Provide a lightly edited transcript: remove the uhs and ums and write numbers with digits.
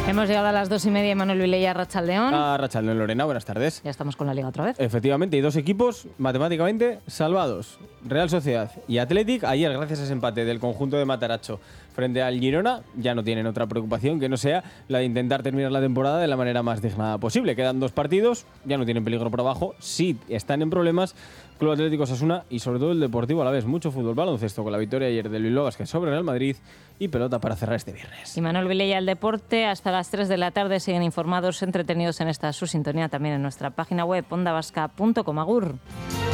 Hemos llegado a las 2:30, Manuel Vilella, Arratsaldeón. Arratsaldeón, Lorena, buenas tardes. Ya estamos con la Liga otra vez. Efectivamente, y dos equipos matemáticamente salvados. Real Sociedad y Athletic. Ayer, gracias a ese empate del conjunto de Mataracho frente al Girona, ya no tienen otra preocupación que no sea la de intentar terminar la temporada de la manera más digna posible. Quedan 2 partidos, ya no tienen peligro por abajo. Sí están en problemas Club Atlético Osasuna y sobre todo el Deportivo Alavés. Mucho fútbol baloncesto con la victoria ayer del Bilbao Basket sobre Real Madrid y pelota para cerrar este viernes. Y Manuel Vilella, el deporte, hasta las 3 de la tarde. Siguen informados, entretenidos en esta su sintonía, también en nuestra página web ondavasca.com. Agur.